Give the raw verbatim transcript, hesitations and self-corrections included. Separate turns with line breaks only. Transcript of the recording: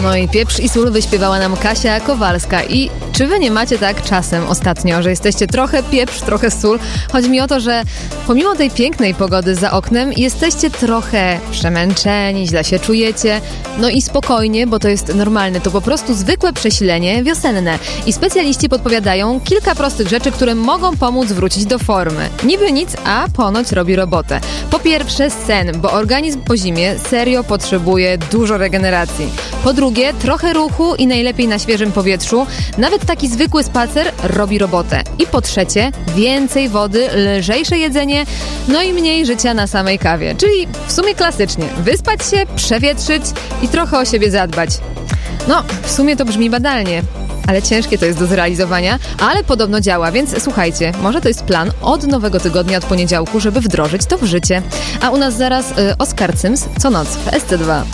No i pieprz i sól wyśpiewała nam Kasia Kowalska. I czy wy nie macie tak czasem ostatnio, że jesteście trochę pieprz, trochę sól? Chodzi mi o to, że pomimo tej pięknej pogody za oknem jesteście trochę przemęczeni, źle się czujecie. No i spokojnie, bo to jest normalne. To po prostu zwykłe przesilenie wiosenne. I specjaliści podpowiadają kilka prostych rzeczy, które mogą pomóc wrócić do formy. Niby nic, a ponoć robi robotę. Po pierwsze sen, bo organizm po zimie serio potrzebuje dużo regeneracji. Po drugie, trochę ruchu i najlepiej na świeżym powietrzu. Nawet taki zwykły spacer robi robotę. I po trzecie, więcej wody, lżejsze jedzenie, no i mniej życia na samej kawie. Czyli w sumie klasycznie. Wyspać się, przewietrzyć i trochę o siebie zadbać. No, w sumie to brzmi banalnie, ale ciężkie to jest do zrealizowania, ale podobno działa, więc słuchajcie, może to jest plan od nowego tygodnia, od poniedziałku, żeby wdrożyć to w życie. A u nas zaraz y, Oskar Cyms co noc w S C dwa.